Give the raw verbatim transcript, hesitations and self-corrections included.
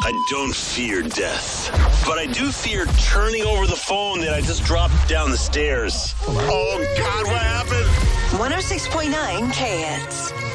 I don't fear death, but I do fear turning over the phone that I just dropped down the stairs. Oh, God, what happened? one oh six point nine K Hits.